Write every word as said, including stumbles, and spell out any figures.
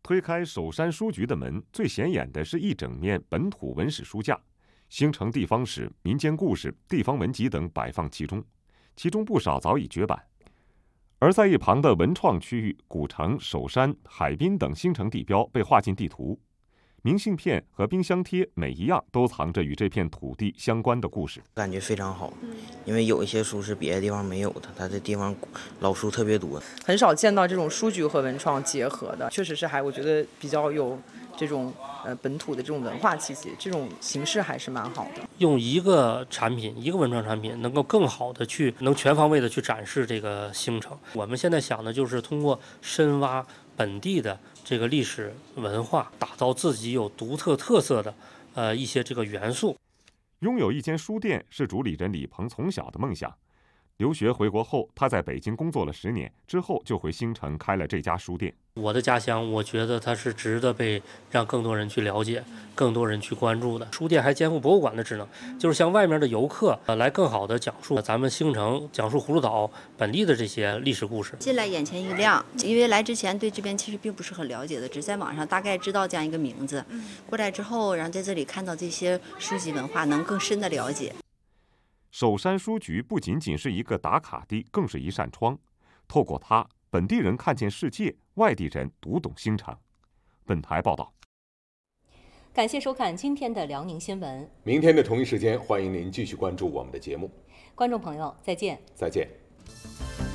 推开首山书局的门，最显眼的是一整面本土文史书架，兴城地方史、民间故事、地方文集等摆放其中，其中不少早已绝版。而在一旁的文创区域，古城、首山、海滨等兴城地标被划进地图，明信片和冰箱贴每一样都藏着与这片土地相关的故事， 感觉非常好。因为有一些书是别的地方没有的，它这地方老书特别多， 很少见到这种书局和文创结合的，确实是还我觉得比较有这种呃本土的这种文化气息，这种形式还是蛮好的。 用一个产品，一个文创产品，能够更好的去，能全方位的去展示这个兴城。我们现在想的就是通过深挖本地的这个历史文化，打造自己有独特特色的呃一些这个元素。 拥有一间书店是主理人李鹏从小的梦想。留学回国后，他在北京工作了十年，之后就回兴城开了这家书店。 我的家乡，我觉得它是值得被让更多人去了解、更多人去关注的。书店还肩负博物馆的职能，就是向外面的游客呃来更好的讲述咱们兴城、讲述葫芦岛本地的这些历史故事。 进来眼前一亮，因为来之前对这边其实并不是很了解的，只在网上大概知道这样一个名字。过来之后，然后在这里看到这些书籍文化，能更深的了解。 首山书局不仅仅是一个打卡地，更是一扇窗。透过它，本地人看见世界，外地人读懂兴城。本台报道。 感谢收看今天的辽宁新闻。 明天的同一时间，欢迎您继续关注我们的节目。 观众朋友，再见。 再见。